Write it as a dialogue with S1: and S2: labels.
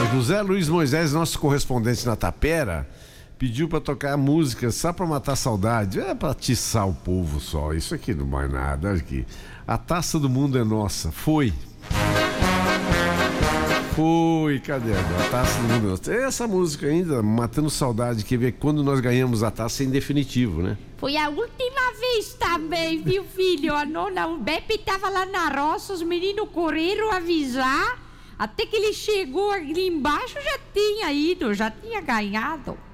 S1: José Luiz Moisés, nosso correspondente na Tapera, pediu pra tocar música só pra matar saudade. É pra atiçar o povo só. Isso aqui não vai nada. Aqui. A taça do mundo é nossa. Foi, cadê agora? A taça do mundo é nossa. Essa música ainda, matando saudade, quer ver quando nós ganhamos a taça em definitivo, né?
S2: Foi a última vez também, viu, filho? O Beppe tava lá na roça, os meninos correram avisar. Até que ele chegou ali embaixo, já tinha ido, já tinha ganhado.